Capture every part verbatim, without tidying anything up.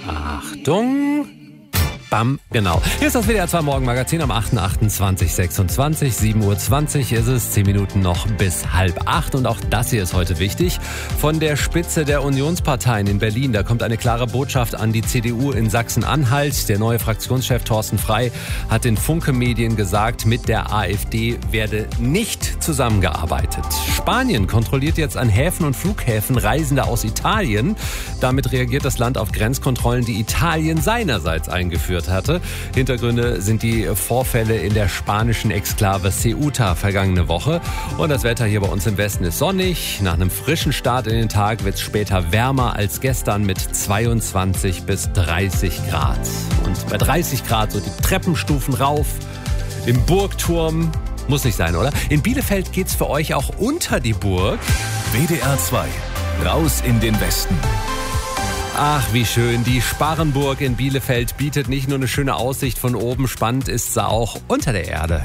Achtung. Bam, genau. Hier ist das W D R zwei Morgenmagazin am achter achter zweitausendsechsundzwanzig. sieben Uhr zwanzig ist es, zehn Minuten noch bis halb acht. Und auch das hier ist heute wichtig. Von der Spitze der Unionsparteien in Berlin, da kommt eine klare Botschaft an die C D U in Sachsen-Anhalt. Der neue Fraktionschef Thorsten Frey hat den Funke-Medien gesagt, mit der AfD werde nicht zusammengearbeitet. Spanien kontrolliert jetzt an Häfen und Flughäfen Reisende aus Italien. Damit reagiert das Land auf Grenzkontrollen, die Italien seinerseits eingeführt hatte. Hintergründe sind die Vorfälle in der spanischen Exklave Ceuta vergangene Woche. Und das Wetter hier bei uns im Westen ist sonnig. Nach einem frischen Start in den Tag wird es später wärmer als gestern mit zweiundzwanzig bis dreißig Grad. Und bei dreißig Grad so die Treppenstufen rauf im Burgturm. Muss nicht sein, oder? In Bielefeld geht's für euch auch unter die Burg. W D R zwei. Raus in den Westen. Ach, wie schön. Die Sparrenburg in Bielefeld bietet nicht nur eine schöne Aussicht von oben, spannend ist sie auch unter der Erde.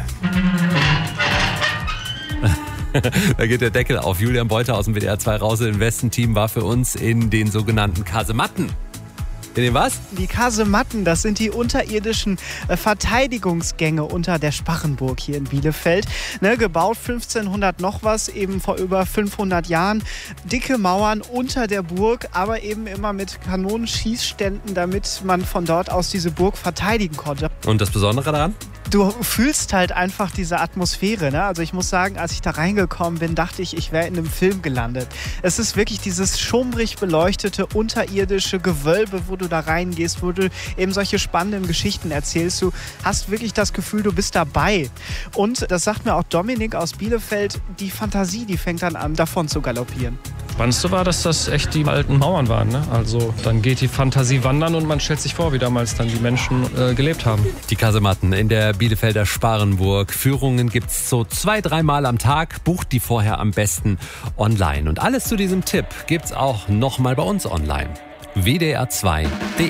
Da geht der Deckel auf. Julian Beuter aus dem W D R zwei Raus in den Westen-Team war für uns in den sogenannten Kasematten. In den was? Die Kasematten, das sind die unterirdischen äh, Verteidigungsgänge unter der Sparrenburg hier in Bielefeld. Ne, gebaut fünfzehnhundert noch was, eben vor über fünfhundert Jahren. Dicke Mauern unter der Burg, aber eben immer mit Kanonenschießständen, damit man von dort aus diese Burg verteidigen konnte. Und das Besondere daran? Du fühlst halt einfach diese Atmosphäre. Ne? Also ich muss sagen, als ich da reingekommen bin, dachte ich, ich wäre in einem Film gelandet. Es ist wirklich dieses schummrig beleuchtete, unterirdische Gewölbe, wo du da reingehst, wo du eben solche spannenden Geschichten erzählst. Du hast wirklich das Gefühl, du bist dabei. Und das sagt mir auch Dominik aus Bielefeld, die Fantasie, die fängt dann an, davon zu galoppieren. Spannendste war, dass das echt die alten Mauern waren. Ne? Also dann geht die Fantasie wandern und man stellt sich vor, wie damals dann die Menschen äh, gelebt haben. Die Kasematten in der Bielefelder Sparrenburg. Führungen gibt's so zwei, dreimal am Tag. Bucht die vorher am besten online. Und alles zu diesem Tipp gibt's auch nochmal bei uns online. w d r zwei punkt d e